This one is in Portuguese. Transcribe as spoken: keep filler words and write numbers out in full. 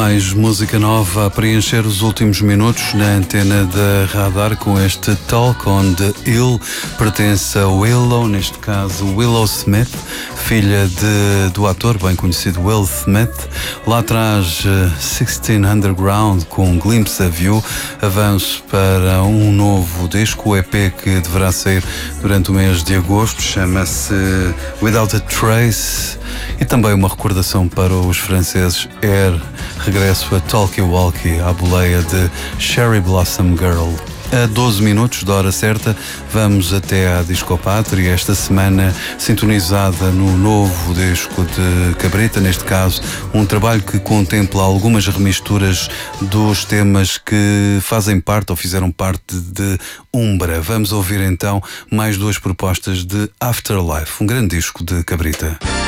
Mais música nova a preencher os últimos minutos na antena da Radar com este Talk on the Hill. Pertence a Willow, neste caso Willow Smith, filha de, do ator bem conhecido Will Smith. Lá atrás uh, sixteen Underground com Glimpse of You. Avanço para um novo disco, o E P que deverá sair durante o mês de agosto, chama-se Without a Trace. E também uma recordação para os franceses Air, regresso a Talkie Walkie, à boleia de Cherry Blossom Girl. A doze minutos da hora certa, vamos até à Disco Pátria, esta semana sintonizada no novo disco de Cabrita, neste caso um trabalho que contempla algumas remisturas dos temas que fazem parte ou fizeram parte de Umbra. Vamos ouvir então mais duas propostas de Afterlife, um grande disco de Cabrita.